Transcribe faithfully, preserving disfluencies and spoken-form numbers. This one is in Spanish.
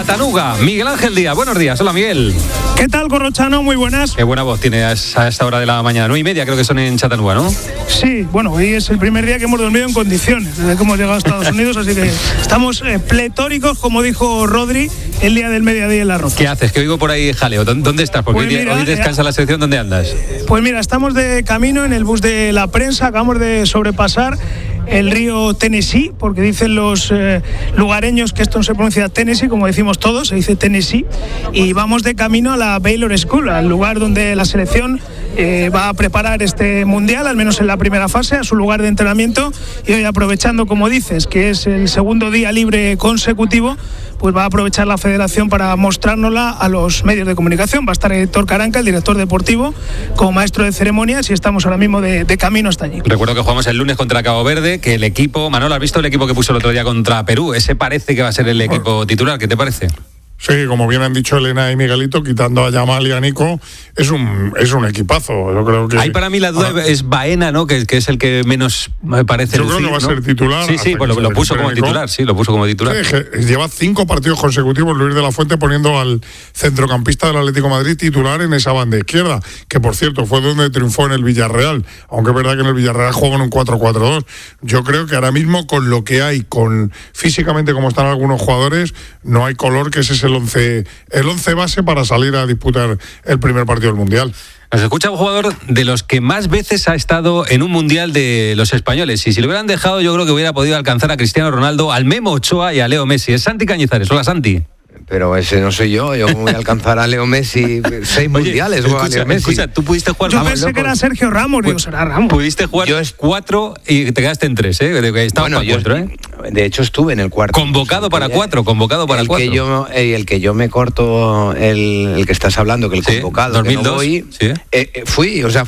Chattanooga. Miguel Ángel Díaz, buenos días. Hola, Miguel. ¿Qué tal, Corrochano? Muy buenas. Qué buena voz tiene a esta hora de la mañana. Nueve y media creo que son en Chattanooga, ¿no? Sí, bueno, hoy es el primer día que hemos dormido en condiciones, desde que hemos llegado a Estados Unidos, así que estamos eh, pletóricos, como dijo Rodri, el día del mediodía en la Roza. ¿Qué haces? Que oigo por ahí jaleo. ¿Dónde estás? Porque pues hoy, mira, hoy descansa la sección. ¿Dónde andas? Pues mira, estamos de camino en el bus de la prensa, acabamos de sobrepasar el río Tennessee, porque dicen los eh, lugareños que esto no se pronuncia Tennessee, como decimos todos, se dice Tennessee, y vamos de camino a la Baylor School, al lugar donde la selección eh, va a preparar este mundial, al menos en la primera fase, a su lugar de entrenamiento, y hoy, aprovechando, como dices, que es el segundo día libre consecutivo, pues va a aprovechar la federación para mostrárnosla a los medios de comunicación. Va a estar Héctor Caranca, el director deportivo, como maestro de ceremonias, y estamos ahora mismo de, de camino hasta allí. Recuerdo que jugamos el lunes contra Cabo Verde, que el equipo, Manolo, ¿has visto el equipo que puso el otro día contra Perú? Ese parece que va a ser el equipo titular, ¿qué te parece? Sí, como bien han dicho Elena y Miguelito, quitando a Yamal y a Nico, es un es un equipazo. Yo creo que ahí para mí la duda ahora, es Baena, ¿no? Que, que es el que menos me parece. Yo lucir, creo que va ¿no? a ser titular. Sí, sí, pues lo, lo puso como Nico. titular, sí, lo puso como titular. Sí, lleva cinco partidos consecutivos Luis de la Fuente poniendo al centrocampista del Atlético de Madrid titular en esa banda izquierda, que por cierto fue donde triunfó en el Villarreal, aunque es verdad que en el Villarreal juega en un cuatro cuatro dos. Yo creo que ahora mismo con lo que hay, con físicamente como están algunos jugadores, no hay color que ese es el once el once base para salir a disputar el primer partido del Mundial. Nos escucha un jugador de los que más veces ha estado en un Mundial de los españoles, y si lo hubieran dejado yo creo que hubiera podido alcanzar a Cristiano Ronaldo, al Memo Ochoa y a Leo Messi. Es Santi Cañizares. Hola, Santi. Pero ese no soy yo, yo voy a alcanzar a Leo Messi seis Oye, mundiales. Escucha, a Leo Messi. escucha, tú pudiste jugar. Yo vamos, pensé loco. que era Sergio Ramos, digo, será Ramos. Pudiste jugar yo es... cuatro y te quedaste en tres, ¿eh? Estabas bueno, para yo, cuatro, ¿eh? De hecho estuve en el cuarto. Convocado para cuatro, convocado para el cuatro. Que yo, el que yo me corto, el, el que estás hablando, que el sí, convocado, dos mil dos, que no voy, sí. eh, eh, fui, o sea,